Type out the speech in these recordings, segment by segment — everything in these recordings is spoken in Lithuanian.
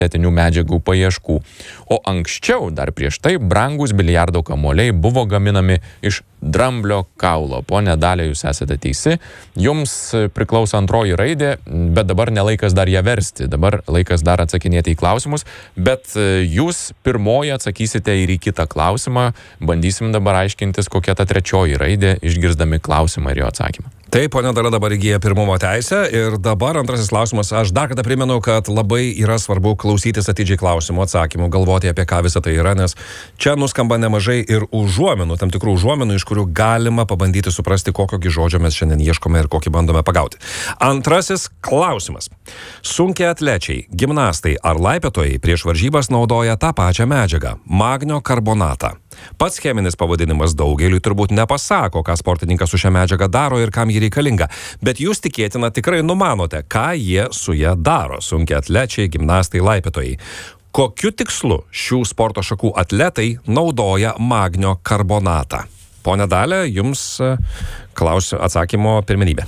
sintetinių medžiagų paieškų. O anksčiau, dar prieš tai, brangus biliardo kamuoliai buvo gaminami iš dramblio kaulo. Pone Dalia, jūs esate teisi. Jums priklauso antroji raidė, bet dabar nelaikas dar ją versti. Dabar laikas dar atsakinėti į klausimus, bet jūs pirmoji atsakysite ir į kitą klausimą. Bandysim dabar aiškintis, kokia ta trečioji raidė, išgirsdami klausimą ir jo atsakymą. Taip, ponia Dalia dabar įgyja pirmumo teisę ir dabar antrasis klausimas. Aš dar kartą primenu, kad labai yra svarbu klausytis atidžiai klausimų, atsakymų, galvoti apie ką visą tai yra, nes čia nuskamba nemažai ir užuominų, tam tikrų užuominų, iš kurių galima pabandyti suprasti, kokiogi žodžio mes šiandien ieškome ir kokį bandome pagauti. Antrasis klausimas. Sunkiaatlečiai, gimnastai ar laipiotojai prieš varžybas naudoja tą pačią medžiagą – magnio karbonatą. Pats cheminis pavadinimas daugeliui turbūt nepasako, ką sportininkas su šią medžiagą daro ir kam ji reikalinga, bet jūs tikėtina tikrai numanote, ką jie su ją daro, sunkiaatlečiai, gimnastai, laipiotojai. Kokiu tikslu šių sporto šakų atletai naudoja magnio karbonatą? Pone Dalia, jums atsakymo pirmenybė.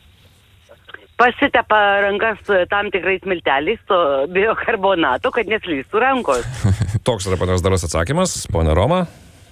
Pasitepa rankas tam tikrais milteliais, to biokarbonato, kad neslystų rankos. Toks yra ponios Dalios atsakymas. Pone Roma?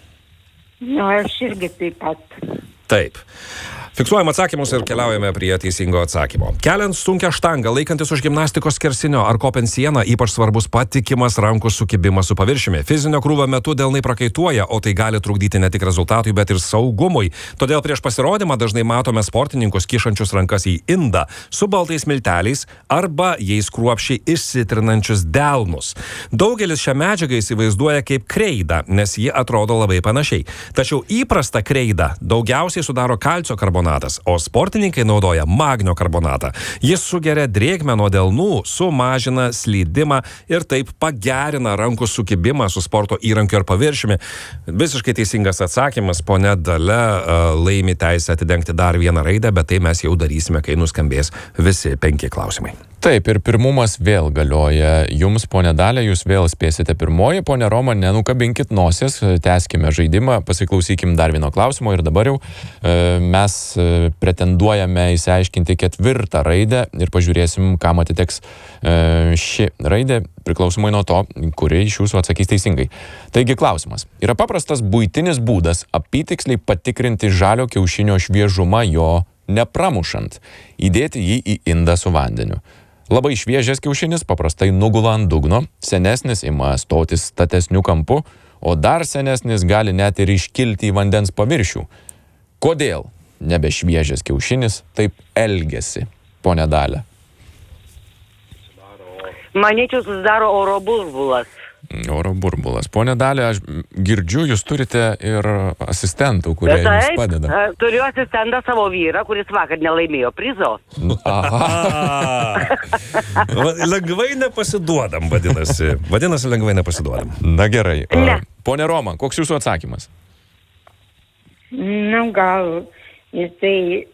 Aš irgi taip pat. Taip. Fiksuojam atsakymus ir keliaujame prie teisingo atsakymo. Keliant sunkią štangą, laikantis už gimnastikos skersinio ar kopiant sieną, ypač svarbus patikimas rankų sukibimas su paviršiumi. Fizinio krūvio metu delnai prakaituoja, o tai gali trukdyti ne tik rezultatui, bet ir saugumui. Todėl prieš pasirodymą dažnai matome sportininkus kišančius rankas į indą su baltais milteliais arba jais kruopščiai išsitrinančius delnus. Daugelis šią medžiagą įsivaizduoja kaip kreidą, nes ji atrodo labai panašiai. Tačiau įprasta kreida daugiausiai sudaro kalcio karbonatas, o sportininkai naudoja magnio karbonatą. Jis sugeria drėgmę nuo delnų, sumažina slydimą ir taip pagerina rankų sukibimą su sporto įrankiu ar paviršiumi. Visiškai teisingas atsakymas. Ponia Dalia laimi teisę atidengti dar vieną raidę, bet tai mes jau darysime, kai nuskambės visi 5 klausimai. Taip, ir pirmumas vėl galioja jums, ponė Dalia, jūs vėl spėsite pirmoji. Ponė Roma, nenukabinkit nosies, tęskime žaidimą, pasiklausykim dar vieno klausimo ir dabar jau mes pretenduojame įsiaiškinti 4 raidę ir pažiūrėsim, kam atiteks ši raidė, priklausomai nuo to, kuri iš jūsų atsakys teisingai. Taigi klausimas. Yra paprastas buitinis būdas apytiksliai patikrinti žalio kiaušinio šviežumą jo nepramušant, įdėti jį į indą su vandeniu. Labai šviežias kiaušinis paprastai nugula ant dugno, senesnis ima stotis statesniu kampu, o dar senesnis gali net ir iškilti į vandens paviršių. Kodėl nebešviežias kiaušinis taip elgiasi, ponė Dalia? Manyčiau, susidaro oro burbulas. Oro burbulas. Pone Dalia, aš girdžiu, jūs turite ir asistentų, kurie jums padeda. Taip, turiu asistentą savo vyrą, kuris vakar nelaimėjo prizo. Lengvai nepasiduodam, vadinasi. Vadinasi, lengvai nepasiduodam. Na gerai. Pone Roma, koks jūsų atsakymas? Gal jisai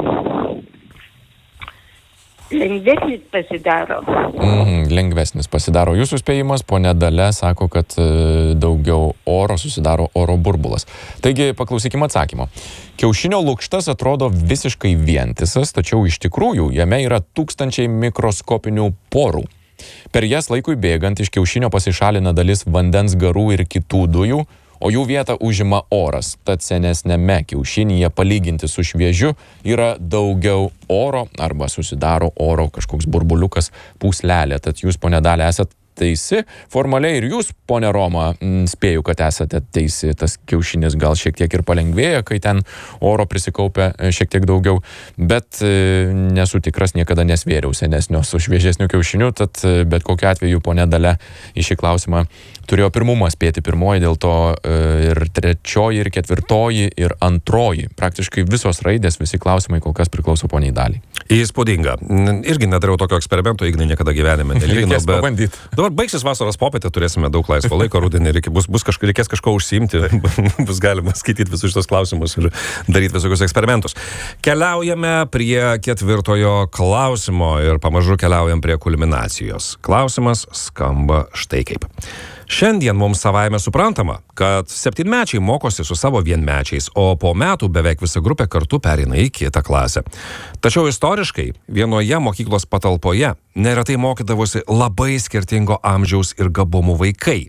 lengvesnis pasidaro. Lengvesnis pasidaro. Jūsų spėjimas, ponė Dalia, sako, kad daugiau oro susidaro oro burbulas. Taigi, paklausykime atsakymo. Kiaušinio lukštas atrodo visiškai vientisas, tačiau iš tikrųjų jame yra tūkstančiai mikroskopinių porų. Per jas laikui bėgant iš kiaušinio pasišalina dalis vandens garų ir kitų dujų, o jų vietą užima oras. Tad senesnėme kiaušinyje palyginti su šviežiu yra daugiau oro arba susidaro oro kažkoks burbuliukas, pūslelė. Tad jūs, ponė Dalia, esat teisi. Formaliai ir jūs, ponė Roma, spėju, kad esate teisi. Tas kiaušinis gal šiek tiek ir palengvėja, kai ten oro prisikaupia šiek tiek daugiau. Bet nesu tikras, niekada nesvėriau senesnio su šviežesniu kiaušiniu. Tad bet kokiu atveju, ponė Dalia, į šį klausimą turėjo pirmumą spėti pirmoji, dėl to ir trečioji, ir ketvirtoji, ir antroji. Praktiškai visos raidės, visi klausimai kol kas priklauso poniai Daliai. Įspūdinga. Irgi nedariau tokio eksperimento, Ignai niekada gyvenime nelyginau. Reikės pabandyti. Dabar baigsis vasaros popietė, turėsime daug laisvo laiko, rudenį reikės kažko užsiimti, bus galima skaityti visus šitos klausimus ir daryti visokius eksperimentus. Keliaujame prie 4 klausimo ir pamažu keliaujam prie kulminacijos. Klausimas skamba štai kaip. Šiandien mums savaime suprantama, kad 7-mečiai mokosi su savo vienmečiais, o po metų beveik visa grupė kartu pereina į kitą klasę. Tačiau istoriškai vienoje mokyklos patalpoje neretai mokydavosi labai skirtingo amžiaus ir gabumų vaikai.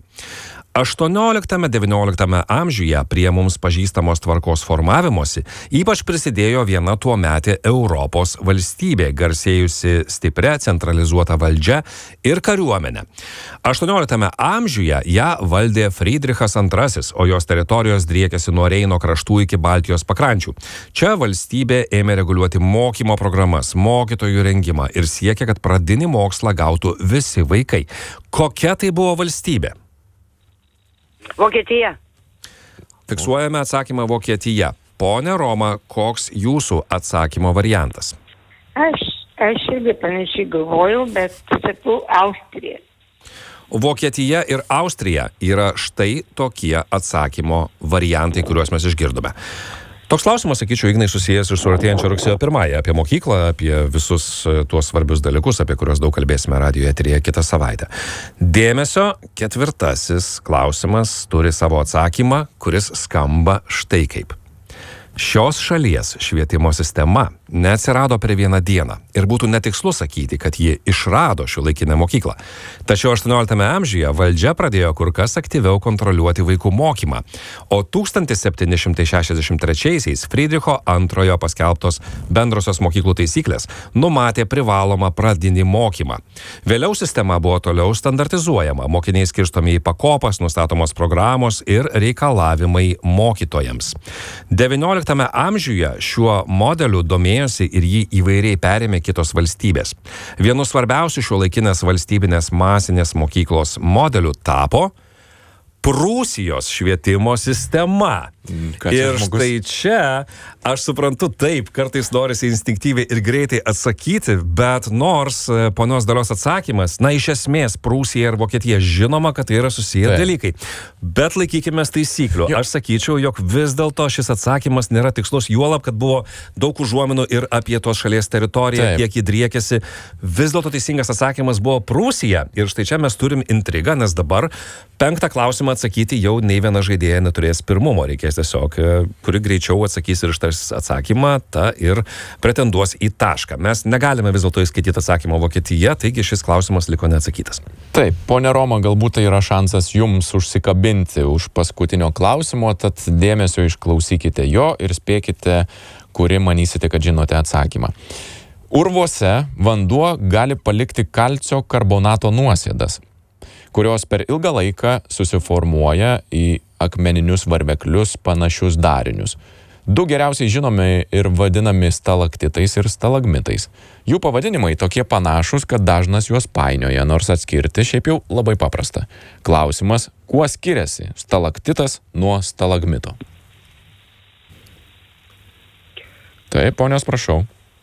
18-19 amžiuje prie mums pažįstamos tvarkos formavimosi ypač prisidėjo viena tuometė Europos valstybė, garsėjusi stipria centralizuota valdžia ir kariuomenė. 18 amžiuje ją valdė Friedrichas II, o jos teritorijos driekėsi nuo Reino kraštų iki Baltijos pakrančių. Čia valstybė ėmė reguliuoti mokymo programas, mokytojų rengimą ir siekė, kad pradinį mokslą gautų visi vaikai. Kokia tai buvo valstybė? Vokietija. Fiksuojame atsakymą Vokietija. Pone Roma, koks jūsų atsakymo variantas? Aš irgi panašiai galvojau, bet sakau Austrija. Vokietija ir Austrija yra štai tokie atsakymo variantai, kuriuos mes išgirdome. Toks klausimas, sakyčiau, Ignai, susijęs ir su artėjančio rugsėjo 1, apie mokyklą, apie visus tuos svarbius dalykus, apie kuriuos daug kalbėsime radijo eteryje kitą savaitę. Dėmesio, 4. klausimas turi savo atsakymą, kuris skamba štai kaip. Šios šalies švietimo sistema neatsirado per vieną dieną ir būtų netikslu sakyti, kad ji išrado šiuolaikinę mokyklą. Tačiau 18 amžiuje valdžia pradėjo kur kas aktyviau kontroliuoti vaikų mokymą, o 1763-aisiais Friedricho II paskelbtos bendrosios mokyklų taisyklės numatė privalomą pradinį mokymą. Vėliau sistema buvo toliau standartizuojama, mokiniai skirstomi į pakopas, nustatomos programos ir reikalavimai mokytojams. 19 amžiuje šiuo modeliu domėjosi ir jį įvairiai perėmė kitos valstybės. Vienu svarbiausių šiuolaikinės valstybinės masinės mokyklos modelių tapo Prūsijos švietimo sistema. Ir štai čia, aš suprantu, taip, kartais norisi instinktyviai ir greitai atsakyti, bet nors ponios Dalios atsakymas, iš esmės Prūsija ir Vokietija žinoma, kad tai yra susiję dalykai. Bet laikykime taisyklių. Aš sakyčiau, jog vis dėlto šis atsakymas nėra tikslus, juolab, kad buvo daug užuominų ir apie tos šalies teritoriją, kiek jį driekėsi. Vis dėlto teisingas atsakymas buvo Prūsija. Ir štai čia mes turim intrigą, nes dabar 5. klausimą atsakyti jau nei viena žaidėja neturės pirmumo. Reikės tiesiog, kuri greičiau atsakys ir ištars atsakymą, ta ir pretenduos į tašką. Mes negalime vis dėlto įskaityti atsakymą Vokietija, taigi šis klausimas liko neatsakytas. Taip, ponė Roma, galbūt tai yra šansas jums užsikabinti už paskutinio klausimo, tad dėmesio išklausykite jo ir spėkite, kuri manysite, kad žinote atsakymą. Urvuose vanduo gali palikti kalcio karbonato nuosėdas, kurios per ilgą laiką susiformuoja į akmeninius varveklius panašius darinius. 2 geriausiai žinomi ir vadinami stalaktitais ir stalagmitais. Jų pavadinimai tokie panašus, kad dažnas juos painioja, nors atskirti šiaip jau labai paprasta. Klausimas, kuo skiriasi stalaktitas nuo stalagmito? Taip, ponios, prašau.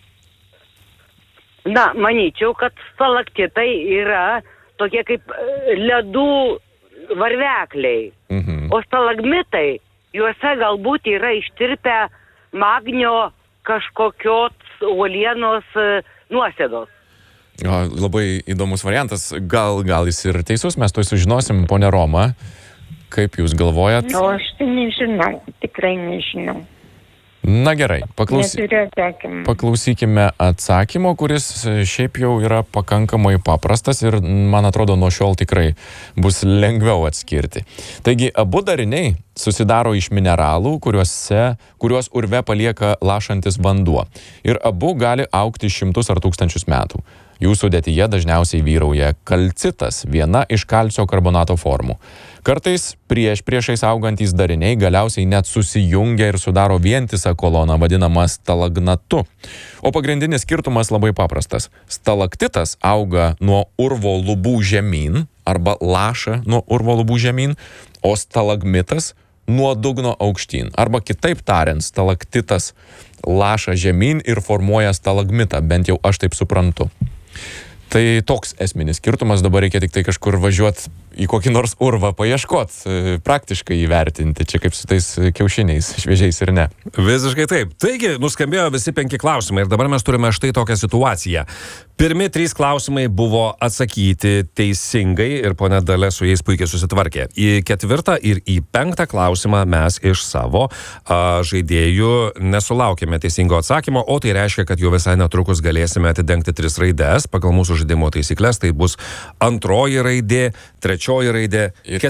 Na, manyčiau, kad stalaktitai yra tokie kaip ledų varvekliai. O stalagmitai, juose galbūt yra ištirpę magnio kažkokios uolienos nuosėdos. Labai įdomus variantas. Gal jis ir teisus, mes to sužinosim, ponė Roma. Kaip jūs galvojat? Aš tai nežinau, tikrai nežinau. Na gerai, paklausykime atsakymo, kuris šiaip jau yra pakankamai paprastas ir, man atrodo, nuo šiol tikrai bus lengviau atskirti. Taigi, abu dariniai susidaro iš mineralų, kuriuos urve palieka lašantis vanduo. Ir abu gali augti šimtus ar tūkstančius metų. Jų sudėtyje dažniausiai vyrauja kalcitas, viena iš kalcio karbonato formų. Kartais priešais augantys dariniai galiausiai net susijungia ir sudaro vientisą koloną, vadinamą stalagnatu. O pagrindinis skirtumas labai paprastas. Stalaktitas auga nuo urvo lubų žemyn arba laša nuo urvo lubų žemyn, o stalagmitas nuo dugno aukštyn. Arba kitaip tariant, stalaktitas laša žemyn ir formuoja stalagmitą, bent jau aš taip suprantu. Tai toks esminis skirtumas, dabar reikia tik tai kažkur važiuoti į kokį nors urvą paieškot, praktiškai įvertinti, čia kaip su tais kiaušiniais, šviežiais ir ne. Visiškai taip. Taigi, nuskambėjo visi 5 klausimai ir dabar mes turime štai tokią situaciją. Pirmi 3 klausimai buvo atsakyti teisingai ir ponia Dalia su jais puikiai susitvarkė. Į 4 ir į 5 klausimą mes iš savo žaidėjų nesulaukėme teisingo atsakymo, o tai reiškia, kad jau visai netrukus galėsime atidengti 3 raides. Pagal mūsų žaidimo taisyklės tai bus 2 raidė, 3 raidė,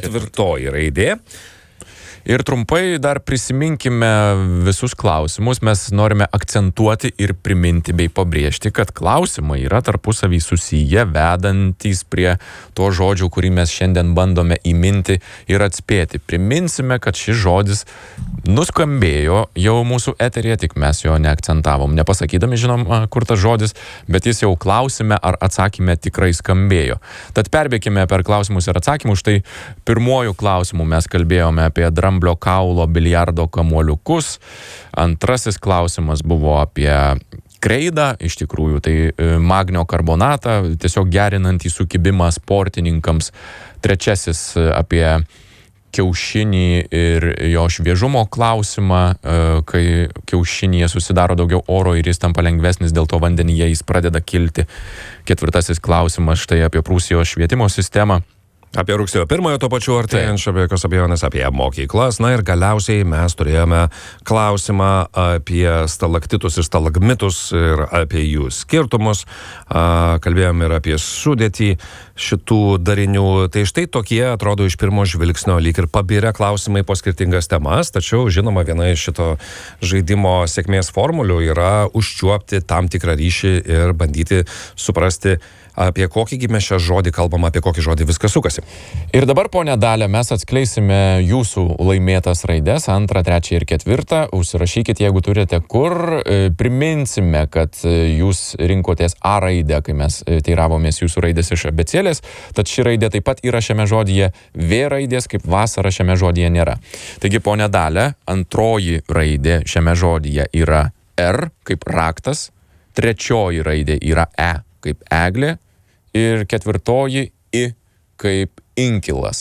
4 raidė. Ir trumpai dar prisiminkime visus klausimus. Mes norime akcentuoti ir priminti bei pabrėžti, kad klausimai yra tarpusavį susiję, vedantys prie to žodžio, kurį mes šiandien bandome įminti ir atspėti. Priminsime, kad šis žodis nuskambėjo jau mūsų eteryje, tik mes jo neakcentavom. Nepasakydami, žinom, kur tas žodis, bet jis jau klausime ar atsakymė tikrai skambėjo. Tad perbėkime per klausimus ir atsakymus. Štai pirmojų klausimų mes kalbėjome apie dramblio kaulo biliardo kamuoliukus. Antrasis klausimas buvo apie kreidą, iš tikrųjų, tai magnio karbonatą, tiesiog gerinantį sukibimą sportininkams. Trečiasis apie kiaušinį ir jo šviežumo klausimą, kai kiaušinyje susidaro daugiau oro ir jis tampa lengvesnis, dėl to vandenyje jis pradeda kilti. Ketvirtasis klausimas štai apie Prūsijos švietimo sistemą. Apie rugsėjo 1 to pačiu artėjančio, be jokios abejonės, apie mokyklas. Na ir galiausiai mes turėjome klausimą apie stalaktitus ir stalagmitus ir apie jų skirtumus. Kalbėjome ir apie sudėtį šitų darinių. Tai štai tokie, atrodo, iš pirmo žvilgsnio lyg ir pabirę klausimai po skirtingas temas, tačiau, žinoma, viena iš šito žaidimo sėkmės formulių yra užčiuopti tam tikrą ryšį ir bandyti suprasti, apie kokį mes šią žodį kalbam, apie kokį žodį viskas sukasi. Ir dabar, ponia Dalia, mes atskleisime jūsų laimėtas raides, 2, 3 ir 4. Užsirašykite, jeigu turite kur. Priminsime, kad jūs rinkotės A raidę, kai mes teiravomės jūsų raidės iš abėcėlės, tad ši raidė taip pat yra šiame žodyje, V raidės kaip vasara šiame žodyje nėra. Taigi, ponia Dalia, 2 raidė šiame žodyje yra R kaip raktas, 3 raidė yra E kaip eglė, ir 4 I kaip inkilas.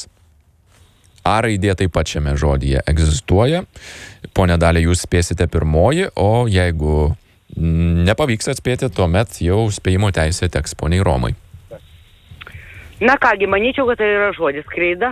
A raidė taip pat šiame žodyje egzistuoja. Pone Dalia, jūs spėsite 1, o jeigu nepavyks atspėti, tuomet jau spėjimo teisė teks poniai Romai. Na kągi, manyčiau, kad tai yra žodis kreida.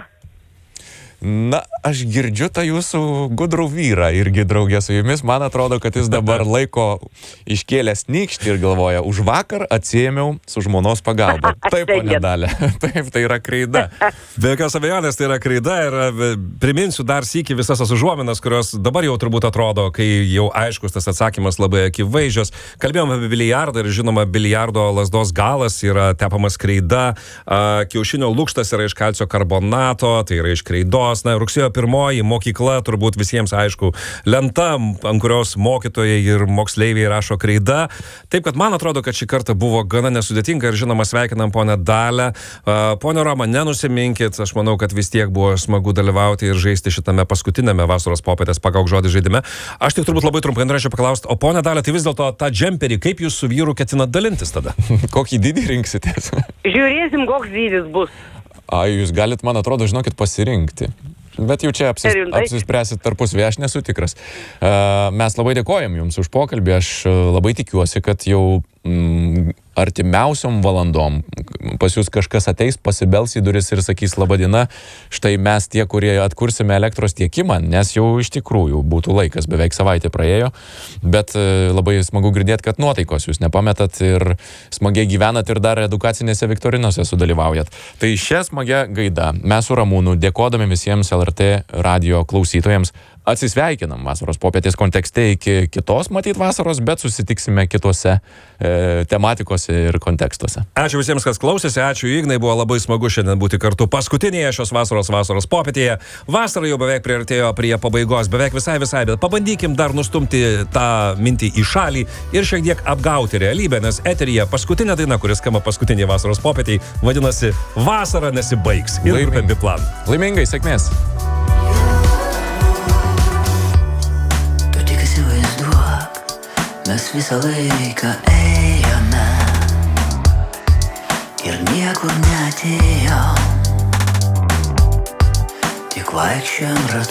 Na, aš girdžiu tą jūsų gudrų vyrą irgi draugė su jumis. Man atrodo, kad jis dabar laiko iškėlęs nykštį ir galvoja, už vakar atsiėmiau su žmonos pagalba. Taip, ponia Dalia. Taip, tai yra kreida. Be jokios abejonės tai yra kreida ir priminsiu dar sykį visas tas užuominas, kurios dabar jau turbūt atrodo, kai jau aiškus tas atsakymas labai akivaizdžios. Kalbėjome apie biliardą ir žinoma, biliardo lazdos galas yra tepamas kreida, kiaušinio lukštas yra iš kalcio karbonato, tai yra iš kreidos. Na, rugsėjo 1 mokykla, turbūt visiems aišku, lenta, ant kurios mokytojai ir moksleiviai rašo kreida. Taip, kad man atrodo, kad šį kartą buvo gana nesudėtinga ir žinoma sveikinam ponę Dalią. Ponia Roma, nenusiminkit, aš manau, kad vis tiek buvo smagu dalyvauti ir žaisti šitame paskutinėme vasaros popietės pagauk žodį žaidime. Aš tik turbūt labai trumpai norėčiau paklausti, o ponia Dalia, tai vis dėlto tą džemperį, kaip jūs su vyru ketinat dalintis tada? Kokį dydį rinksitės? Žiūrėsim, koks dydis bus. Jūs galit, man atrodo, žinokit, pasirinkti. Bet jau čia apsispręsit tarpusavy, aš nesu tikras. Mes labai dėkojam jums už pokalbį, aš labai tikiuosi, kad jau artimiausiom valandom pas jūs kažkas ateis, pasibels į duris ir sakys laba diena, štai mes tie, kurie atkursime elektros tiekimą, nes jau iš tikrųjų būtų laikas, beveik savaitė praėjo, bet labai smagu girdėti, kad nuotaikos jūs nepametat ir smagiai gyvenat ir dar edukacinėse viktorinose sudalyvaujat. Tai šią smagią gaidą mes su Ramūnu, dėkodami visiems LRT radio klausytojams, atsisveikinam vasaros popietės kontekste iki kitos, matyt, vasaros, bet susitiksime kitose tematikose ir kontekstuose. Ačiū visiems, kas klausėsi, ačiū Ignai, buvo labai smagu šiandien būti kartu paskutinėje šios vasaros popietėje. Vasara jau beveik priartėjo prie pabaigos, beveik visai, bet pabandykim dar nustumti tą mintį į šalį ir šiek tiek apgauti realybę, nes eteryje paskutinė daina, kuris skamba paskutinėje vasaros popietėje, vadinasi Vasara nesibaigs. Ir grupė Biplan. Laimingai, sėkmės. Mes visą laiką ėjome ir niekur neatėjom. vaikščiojam ratu.